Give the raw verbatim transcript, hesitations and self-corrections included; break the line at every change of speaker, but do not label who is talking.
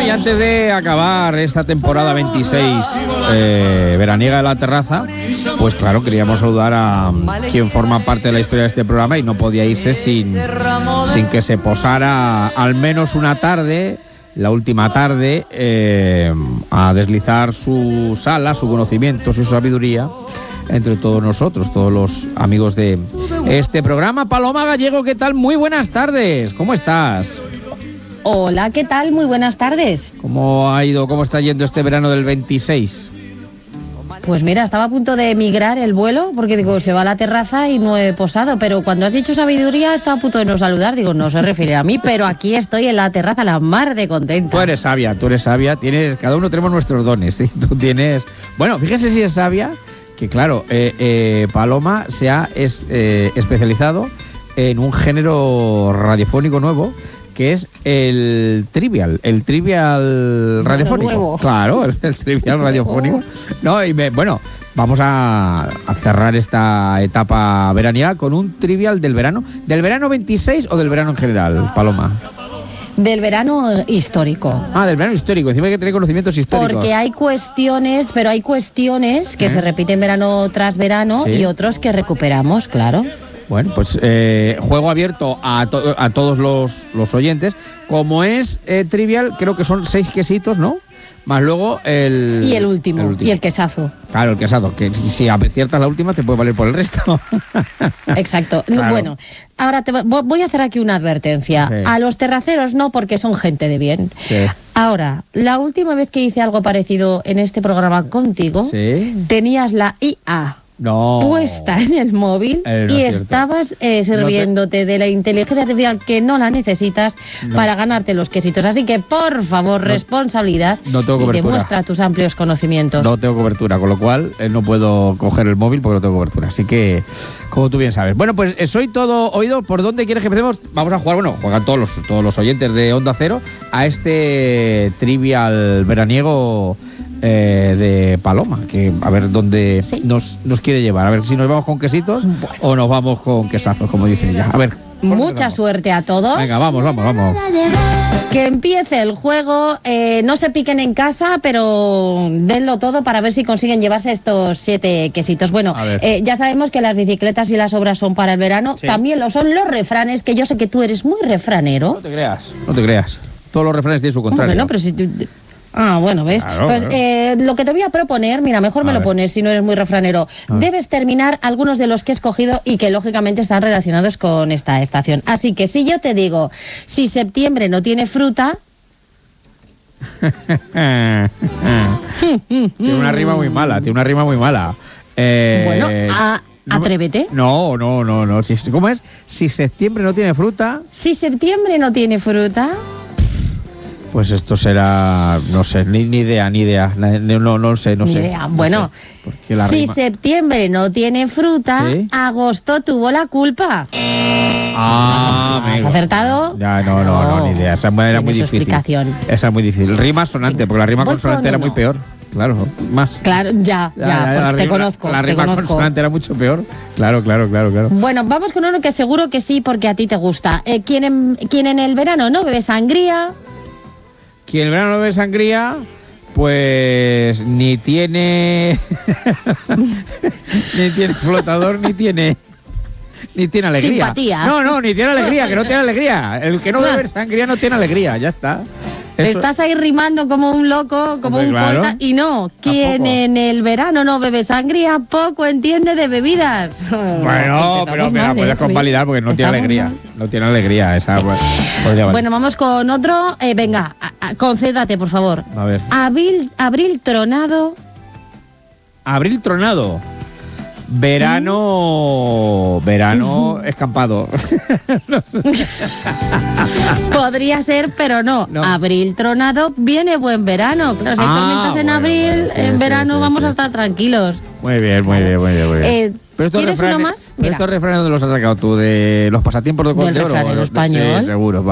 y antes de acabar esta temporada veintiséis eh, veraniega de La Terraza, pues claro, queríamos saludar a quien forma parte de la historia de este programa y no podía irse sin, sin que se posara al menos una tarde, la última tarde, eh, a deslizar su sala, su conocimiento, su sabiduría entre todos nosotros, todos los amigos de este programa. Paloma Gallego, ¿qué tal? Muy buenas tardes, ¿cómo estás?
Hola, ¿qué tal? Muy buenas tardes.
¿Cómo ha ido, cómo está yendo este verano del veintiséis?
Pues mira, estaba a punto de emigrar el vuelo, porque digo, se va a La Terraza y no he posado, pero cuando has dicho sabiduría estaba a punto de no saludar, digo, no se refiere a mí, pero aquí estoy en La Terraza, la mar de contenta.
Tú eres sabia, tú eres sabia, tienes, cada uno tenemos nuestros dones, ¿sí? Tú tienes... Bueno, fíjense si es sabia, que claro, eh, eh, Paloma se ha es, eh, especializado en un género radiofónico nuevo, que es el trivial, el trivial radiofónico.
Nuevo.
Claro, el, el trivial radiofónico. No, y me, bueno, vamos a, a cerrar esta etapa veraniega con un trivial del verano. ¿Del verano veintiséis o del verano en general, Paloma?
Del verano histórico.
Ah, del verano histórico. Encima hay que tener conocimientos históricos.
Porque hay cuestiones, pero hay cuestiones que
¿Eh?
se repiten verano tras verano, ¿sí? Y otros que recuperamos, claro.
Bueno, pues eh, juego abierto a, to a todos los, los oyentes. Como es eh, trivial, creo que son seis quesitos, ¿no? Más luego el...
Y el último,
el último.
y el quesazo.
Claro, el quesazo, que si aciertas la última te puede valer por el resto.
Exacto.
Claro.
Bueno, ahora te voy a hacer aquí una advertencia. Sí. A los terraceros no, porque son gente de bien. Sí. Ahora, la última vez que hice algo parecido en este programa contigo, ¿sí? Tenías la I A no. puesta en el móvil eh, no y estabas eh, sirviéndote no te... de la inteligencia artificial que no la necesitas no. para ganarte los quesitos. Así que, por favor, no. responsabilidad
no tengo cobertura.
Y demuestra tus amplios conocimientos.
No tengo cobertura, con lo cual eh, no puedo coger el móvil porque no tengo cobertura. Así que, como tú bien sabes. Bueno, pues eh, soy todo oído. ¿Por dónde quieres que empecemos? Vamos a jugar, bueno, juegan todos los, todos los oyentes de Onda Cero a este trivial veraniego Eh, de Paloma, que a ver dónde sí. nos, nos quiere llevar, a ver si nos vamos con quesitos bueno. o nos vamos con quesazos, como dicen ya. A ver.
Mucha suerte a todos.
Venga, vamos, vamos, vamos.
Que empiece el juego, eh, no se piquen en casa, pero denlo todo para ver si consiguen llevarse estos siete quesitos. Bueno, eh, ya sabemos que las bicicletas y las obras son para el verano, sí. También lo son los refranes, que yo sé que tú eres muy refranero.
No te creas, no te creas. Todos los refranes tienen su contrario.
¿Cómo que no? Pero si tú... Ah, bueno, ¿ves? Claro, pues claro. Eh, lo que te voy a proponer, mira, mejor me a lo ver. pones si no eres muy refranero. Debes terminar algunos de los que he escogido y que lógicamente están relacionados con esta estación. Así que si yo te digo, si septiembre no tiene fruta...
Tiene una rima muy mala, tiene una rima muy mala. Eh...
Bueno, a... Atrévete.
No, no, no, no. ¿Cómo es? Si septiembre no tiene fruta...
Si septiembre no tiene fruta...
Pues esto será, no sé, ni, ni idea, ni idea, no, no, no sé, no
ni
sé.
Idea. Bueno,
no sé, la
si
rima...
septiembre no tiene fruta, ¿sí? Agosto tuvo la culpa.
Ah,
¿has acertado?
Ya, no, no, no, no, ni idea. Esa era muy difícil.
Explicación.
Esa es muy difícil. Rima sonante, porque la rima
Voy
consonante
con
era muy peor. Claro, más.
Claro, ya, ya, ya, ya te
rima,
conozco.
La, la rima
te conozco.
consonante era mucho peor. Claro, claro, claro, claro.
Bueno, vamos con uno que seguro que sí, porque a ti te gusta. Eh, ¿quién, en, ¿Quién en el verano no bebe sangría?
Quien el verano no bebe sangría, pues ni tiene ni tiene flotador, ni tiene ni tiene alegría.
Simpatía.
No, no, ni tiene alegría, que no tiene alegría. El que no bebe sangría no tiene alegría, ya está.
Eso. Estás ahí rimando como un loco, como Hombre, un claro. poeta, y no, quien en el verano no bebe sangría, poco entiende de bebidas.
Bueno, pero me la puedes convalidar porque no tiene alegría, mal. no tiene alegría esa. Sí. Pues,
bueno, vamos con otro, eh, venga, a, a, concéntrate, por favor.
A ver.
Abril, abril tronado.
Abril tronado. Verano, verano escampado. No sé.
Podría ser, pero no. no. Abril tronado, viene buen verano. Claro, si hay ah, tormentas en bueno, abril, bueno, sí, en verano sí, sí,
sí.
vamos a estar tranquilos.
Muy bien, muy bien, muy bien. Muy bien.
Eh,
pero
¿Quieres refranes, uno más?
Pero estos refranes, ¿dónde los has sacado tú? ¿De los pasatiempos de Conde
Oro? Del refranero español.
Sí, seguro.